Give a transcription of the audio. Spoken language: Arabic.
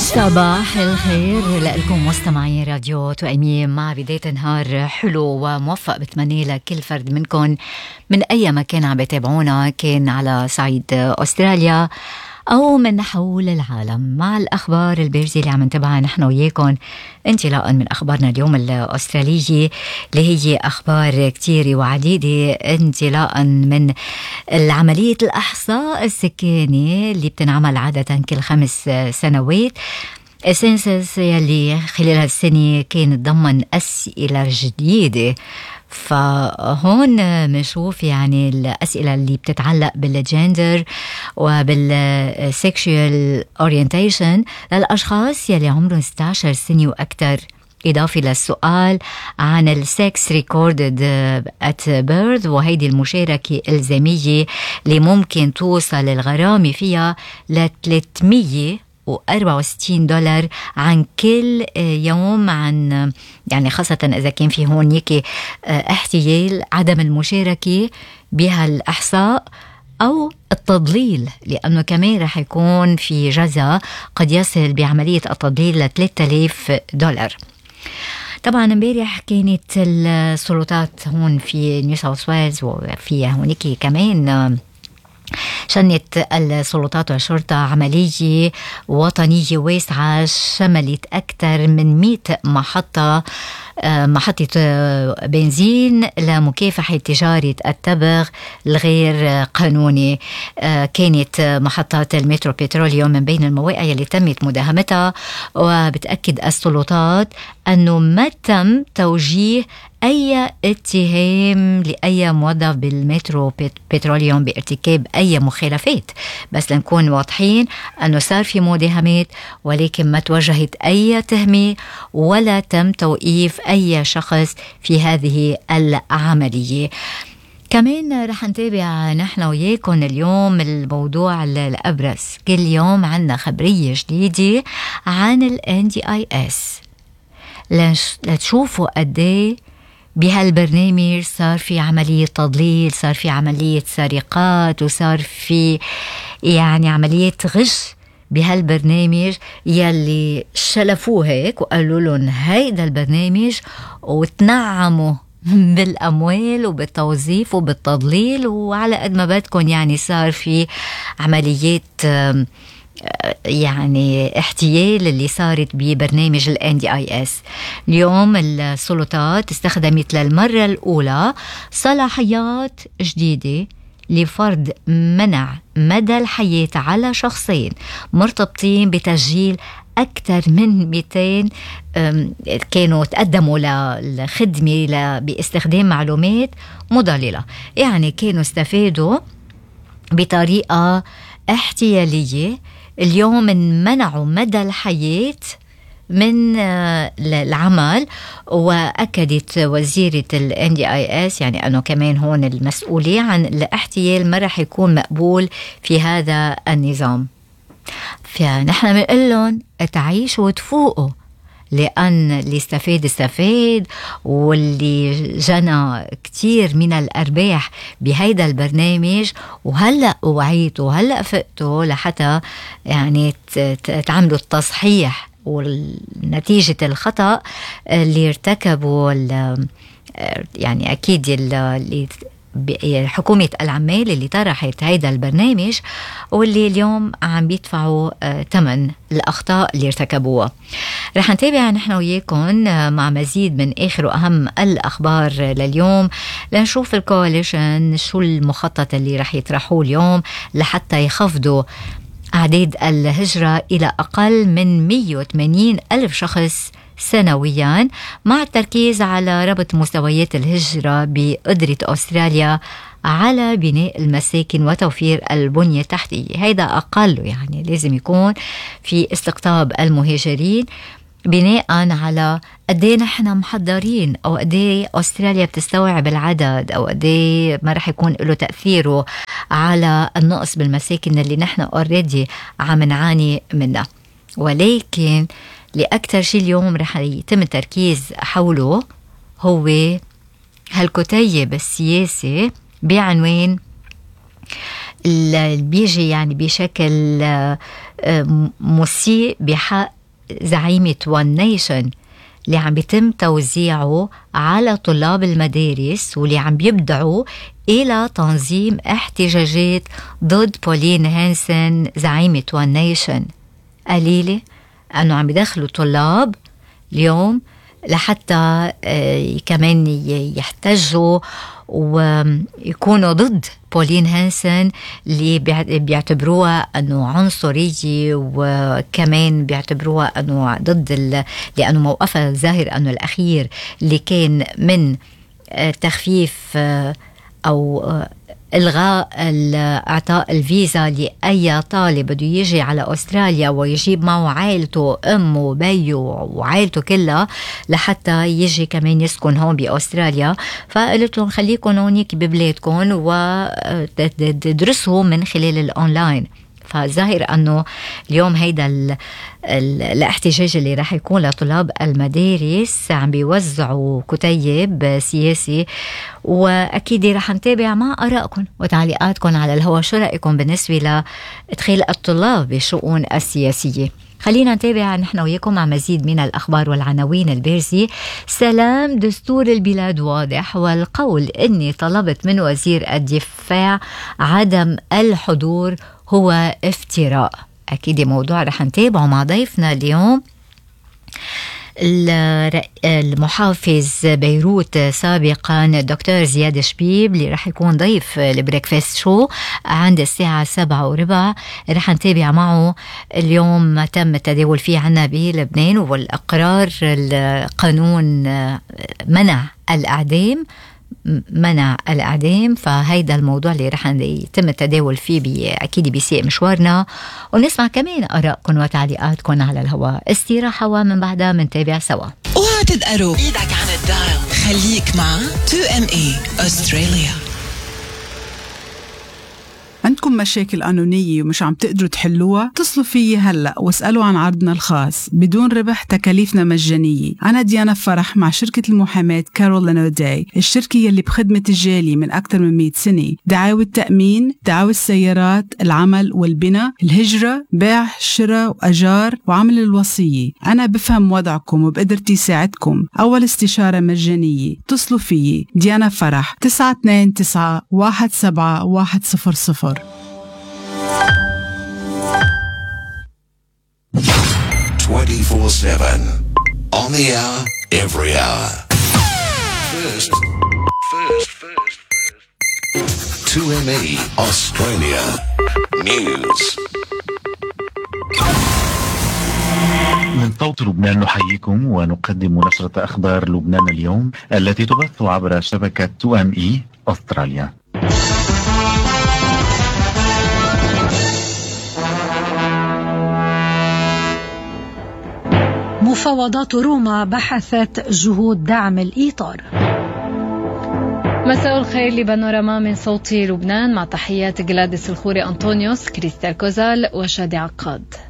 صباح الخير لكم مستمعين راديو تؤمين مع بداية نهار حلو وموفق. بتمنى لكل فرد منكم من أي مكان عم بتابعونا، كان على صعيد أستراليا أو من حول العالم، مع الأخبار البارزة اللي عم نتابعها نحن وياكم انطلاقا من أخبارنا اليوم الأسترالية اللي هي أخبار كتيرة وعديدة، انطلاقا من عملية الإحصاء السكاني اللي بتنعمل عادة كل 5 سنوات. السنسس يلي خلال هالسنة كان ضمن أسئلة جديدة، فهون بنشوف يعني الأسئلة اللي بتتعلق بالجندر وبالسكشوال اورينتيشن للأشخاص يلي عمرهم 16 سنة وأكثر، إضافة للسؤال عن السكس ريكوردد at birth، وهيدي المشاركة الإلزامية اللي ممكن توصل الغرامة فيها ل $364 عن كل يوم، عن يعني خاصة إذا كان في هونيك احتيال عدم المشاركة بهالإحصاء أو التضليل، لأنه كمان رح يكون في جزاء قد يصل بعملية التضليل ل $3000. طبعا امبارح كانت السلطات هون في نيو ساوث ويلز وفي هونيك كمان شنت السلطات والشرطة عملية وطنية واسعة شملت أكثر من 100 محطة بنزين لمكافحة تجارة التبغ الغير قانوني. كانت محطات المترو بتروليوم من بين المواقع اللي تمت مداهمتها، وبتأكد السلطات أنه ما تم توجيه أي اتهام لأي موظف بالمترو بتروليوم بارتكاب أي مخالفات، بس لنكون واضحين أنه صار في مداهمات ولكن ما توجهت أي تهمة ولا تم توقيف أي شخص في هذه العملية. كمان رح نتابع نحن وياكم اليوم الموضوع الأبرز، كل يوم عنا خبرية جديدة عن ال NDIS لتشوفوا قديه بهالبرنامج صار في عملية تضليل، صار في عملية سرقات، وصار في يعني عملية غش بهالبرنامج يلي شلفوه هيك وقالوا لهم هيدا البرنامج وتنعموا بالأموال وبالتوظيف وبالتضليل، وعلى قد ما بدكم يعني صار في عمليات يعني احتيال اللي صارت ببرنامج ال NDIS. اليوم السلطات استخدمت للمرة الأولى صلاحيات جديدة لفرض منع مدى الحياة على شخصين مرتبطين بتسجيل أكثر من 200 كانوا تقدموا للخدمة باستخدام معلومات مضللة، يعني كانوا استفادوا بطريقة احتيالية. اليوم منعوا مدى الحياة من العمل، وأكدت وزيرة ال NDIS يعني أنه كمان هون المسؤولية عن الاحتيال ما رح يكون مقبول في هذا النظام. فنحن بنقول لهم تعيشوا وتفوقوا، لأن اللي استفاد واللي جنى كتير من الأرباح بهيدا البرنامج، وهلأ وعيتوا وهلأ فقتوا لحتى يعني تعملوا التصحيح ونتيجة الخطأ اللي ارتكبوا يعني أكيد اللي حكومة العمال اللي طرحت هيدا البرنامج، واللي اليوم عم بيدفعوا ثمن الأخطاء اللي ارتكبوها. رح نتابع نحن وياكم مع مزيد من آخر وأهم الأخبار لليوم، لنشوف الكواليشن شو المخطط اللي رح يطرحوه اليوم لحتى يخفضوا أعداد الهجرة إلى أقل من 180 ألف شخص سنويا، مع التركيز على ربط مستويات الهجرة بقدرة أستراليا على بناء المساكن وتوفير البنية التحتية. هيدا أقل، يعني لازم يكون في استقطاب المهاجرين بناء على قديه نحن محضرين، أو قديه أستراليا بتستوعب العدد، أو قديه ما رح يكون له تأثيره على النقص بالمساكن اللي نحن already عم نعاني منها. ولكن لأكثر شيء اليوم رح يتم التركيز حوله هو هالكتيب السياسي بعنوان اللي بيجي يعني بشكل مسيء بحق زعيمة وان نيشن اللي عم بيتم توزيعه على طلاب المدارس واللي عم بيبدعوا إلى تنظيم احتجاجات ضد بولين هانسن زعيمة وان نيشن. قليلة أنه عم بيدخلوا طلاب اليوم لحتى كمان يحتجوا ويكونوا ضد بولين هانسن اللي بيعتبروها أنه عنصرية، وكمان بيعتبروها أنه ضد لأنه موقفها الظاهر أنه الأخير اللي كان من تخفيف أو إلغاء إعطاء الفيزا لأي طالب بده يجي على أستراليا ويجيب معه عائلته، أمه وبيه وعائلته كلها لحتى يجي كمان يسكن هون بأستراليا. فقلت لهم خليكم هونيك ببلادكم وتدرسوا من خلال الأونلاين. فظاهر أنه اليوم هيدا الاحتجاج اللي راح يكون لطلاب المدارس عم بيوزعوا كتيب سياسي، وأكيد راح نتابع مع آرائكم وتعليقاتكم على الهواء. شو رأيكم بالنسبة لإدخال الطلاب بالشؤون السياسية؟ خلينا نتابع نحن وياكم مع مزيد من الأخبار والعناوين البارزة. سلام دستور البلاد واضح، والقول إني طلبت من وزير الدفاع عدم الحضور هو افتراء. أكيد موضوع رح نتابعه مع ضيفنا اليوم المحافظ بيروت سابقا دكتور زياد شبيب اللي رح يكون ضيف البريكفاست شو عند الساعة 7:15. رح نتابع معه اليوم ما تم التداول فيه عنا بلبنان، والأقرار القانون منع الإعدام. فهيدا الموضوع اللي رح يتم التداول فيه أكيد بيسيء مشوارنا، ونسمع كمان آرائكم وتعليقاتكم على الهواء. استراحة ومن بعدها منتابع سوا. اوعى تتقرب ايدك عن الدايل، خليك مع 2MA أستراليا. عندكم مشاكل قانونية ومش عم تقدروا تحلوها؟ اتصلوا فيي هلأ واسألوا عن عرضنا الخاص بدون ربح، تكاليفنا مجانية. أنا ديانا فرح مع شركة المحاماة كارول لانوداي، الشركة يلي بخدمة الجالي من أكثر من 100 سنة. دعاوى التأمين، دعاوى السيارات، العمل والبناء، الهجرة، بيع، شراء وأجار، وعمل الوصية. أنا بفهم وضعكم وبقدرتي ساعدكم. أول استشارة مجانية. اتصلوا فيي ديانا فرح 929-17100. 24/7 on the hour, every hour. First. 2MA Australia News. من صوت لبنان نحييكم ونقدم نشرة أخبار لبنان اليوم التي تبث عبر شبكة 2MA أستراليا. مفاوضات روما بحثت جهود دعم الإطار. مساء الخير لبانوراما من صوت لبنان، مع تحيات جلاديس الخوري أنطونيوس، كريستال كوزال وشادي عقاد.